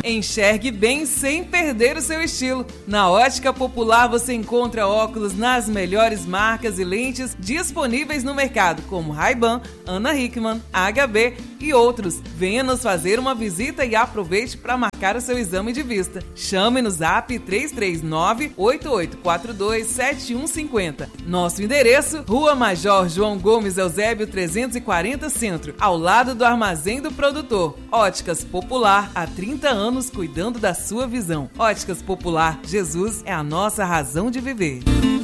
Enxergue bem sem perder o seu estilo. Na Ótica Popular você encontra óculos nas melhores marcas e lentes disponíveis no mercado, como Ray-Ban, Ana Hickman, HB e outros. Venha nos fazer uma visita e aproveite para marcar o seu exame de vista. Chame no Zap 339-8842-7150. Nosso endereço, Rua Major João Gomes Eusébio 340 Centro, ao lado do Armazém do Produtor. Óticas Popular, há 30 anos cuidando da sua visão. Óticas Popular, Jesus é a nossa razão de viver.